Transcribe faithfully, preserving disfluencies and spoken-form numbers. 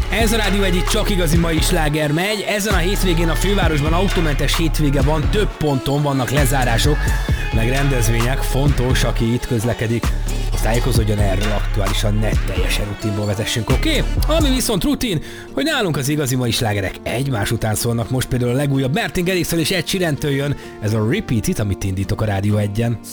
Ez a Rádió egy csak igazi mai sláger megy. Ezen a hétvégén a fővárosban autómentes hétvége van, több ponton vannak lezárások, meg rendezvények. Fontos, aki itt közlekedik, azt tájékozódjon erről aktuálisan, ne teljesen rutinból vezessünk, oké? Okay? Ami viszont rutin, hogy nálunk az igazi mai slágerek egymás után szólnak. Most például a legújabb Martin Garrixtől és Ed Sheerantől jön ez a Repeat It, amit indítok a Rádió egyen.